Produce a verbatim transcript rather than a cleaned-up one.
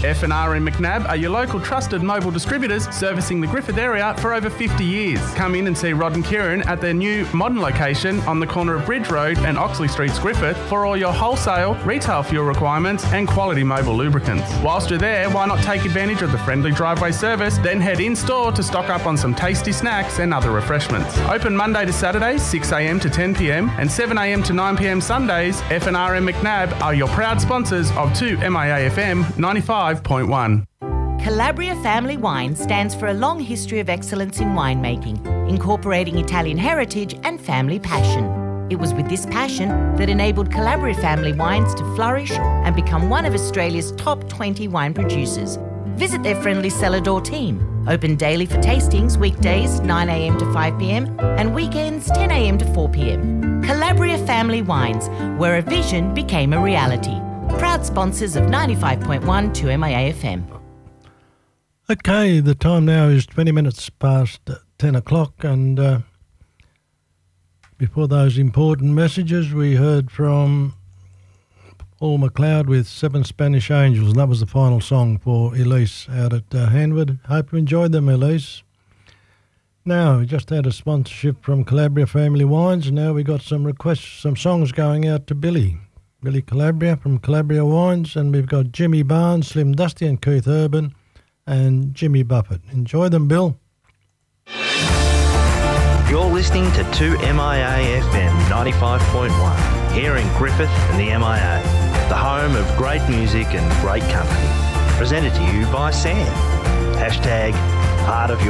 F and R and McNabb are your local trusted mobile distributors servicing the Griffith area for over fifty years. Come in and see Rod and Kieran at their new modern location on the corner of Bridge Road and Oxley Streets, Griffith, for all your wholesale, retail fuel requirements and quality mobile lubricants. Whilst you're there, why not take advantage of the friendly driveway service, then head in-store to stock up on some tasty snacks and other refreshments. Open Monday to Saturday, six a m to ten p m and seven a m to nine p m Sundays. F and R and McNabb are your proud sponsors of two M I A F M ninety-five point one. Calabria Family Wine stands for a long history of excellence in winemaking, incorporating Italian heritage and family passion. It was with this passion that enabled Calabria Family Wines to flourish and become one of Australia's top twenty wine producers. Visit their friendly cellar door team. Open daily for tastings, weekdays nine a m to five p m and weekends ten a m to four p m. Calabria Family Wines, where a vision became a reality. Proud sponsors of ninety-five point one two M I A F M. Okay, the time now is twenty minutes past ten o'clock, and uh, before those important messages, we heard from Paul McLeod with Seven Spanish Angels, and that was the final song for Elise out at uh, Hanwood. Hope you enjoyed them, Elise. Now, we just had a sponsorship from Calabria Family Wines, and now we got some requests, some songs going out to Billy. Billy Calabria from Calabria Wines, and we've got Jimmy Barnes, Slim Dusty and Keith Urban, and Jimmy Buffett. Enjoy them, Bill. You're listening to two M I A F M ninety-five point one, here in Griffith and the M I A, the home of great music and great company. Presented to you by Sam. Hashtag part of your